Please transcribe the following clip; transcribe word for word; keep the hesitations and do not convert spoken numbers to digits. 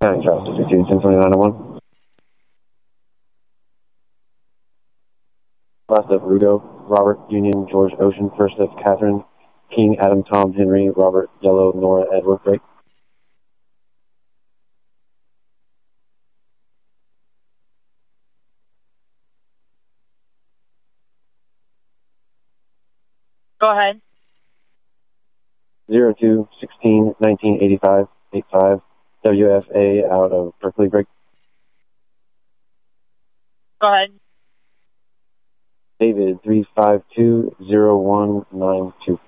County Trust, District two, ten twenty-nine oh one. Last of Rudo, Robert, Union, George, Ocean. First of Catherine, King, Adam, Tom, Henry, Robert, Yellow, Nora, Edward, Break. Go ahead. zero two sixteen nineteen eighty-five eighty-five W F A out of Berkeley, Break. Go ahead. David, three five two zero one nine two.